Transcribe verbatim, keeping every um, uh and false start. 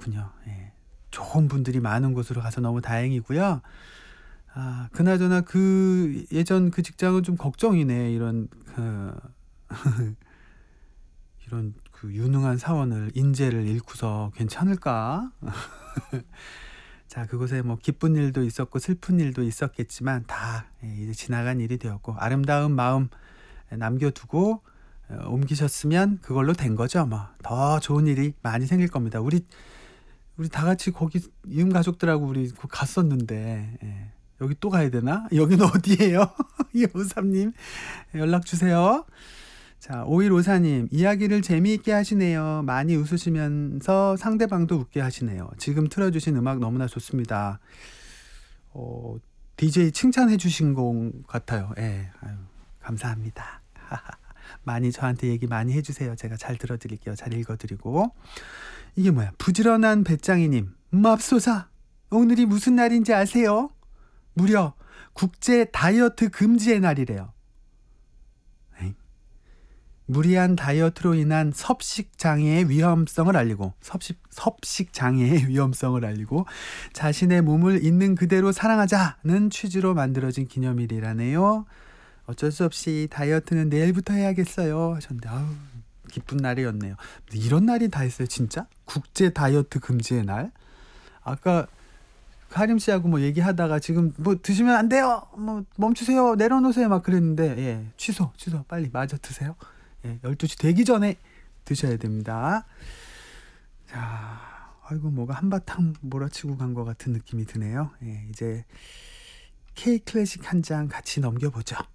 그렇군요. 예. 좋은 분들이 많은 곳으로 가서 너무 다행이고요. 아, 그나저나 그 예전 그 직장은 좀 걱정이네. 이런 그 이런 그 유능한 사원을 인재를 잃고서 괜찮을까? 자, 그곳에 뭐 기쁜 일도 있었고 슬픈 일도 있었겠지만 다 예, 이제 지나간 일이 되었고 아름다운 마음 남겨두고 어, 옮기셨으면 그걸로 된 거죠. 뭐 더 좋은 일이 많이 생길 겁니다. 우리 우리 다 같이 거기 이음 가족들하고 우리 그 갔었는데 예. 여기 또 가야 되나? 여기는 어디예요? 이오삼님 연락 주세요. 자, 오일오사님 이야기를 재미있게 하시네요. 많이 웃으시면서 상대방도 웃게 하시네요. 지금 틀어주신 음악 너무나 좋습니다. 어, 디제이 칭찬해 주신 것 같아요. 예, 아유, 감사합니다. 많이 저한테 얘기 많이 해주세요. 제가 잘 들어드릴게요. 잘 읽어드리고. 이게 뭐야? 부지런한 배짱이님, 맙소사 오늘이 무슨 날인지 아세요? 무려 국제 다이어트 금지의 날이래요. 에이? 무리한 다이어트로 인한 섭식 장애의 위험성을 알리고 섭식, 섭식 장애의 위험성을 알리고 자신의 몸을 있는 그대로 사랑하자는 취지로 만들어진 기념일이라네요. 어쩔 수 없이 다이어트는 내일부터 해야겠어요 하셨는데 아우 기쁜 날이었네요. 이런 날이 다 있어요 진짜? 국제 다이어트 금지의 날? 아까 하림 씨하고 뭐 얘기하다가 지금 뭐 드시면 안 돼요 뭐 멈추세요 내려놓으세요 막 그랬는데 예 취소 취소 빨리 마저 드세요. 예, 열두 시 되기 전에 드셔야 됩니다. 자, 아이고 뭐가 한바탕 몰아치고 간 것 같은 느낌이 드네요. 예, 이제 K 클래식 한 장 같이 넘겨보죠.